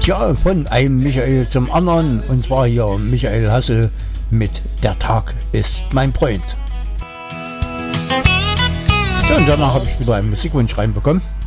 Tja, von einem Michael zum anderen, und zwar hier Michael Hassel mit Der Tag ist mein Freund. Ja, und danach habe ich wieder einen Musikwunsch reinbekommen.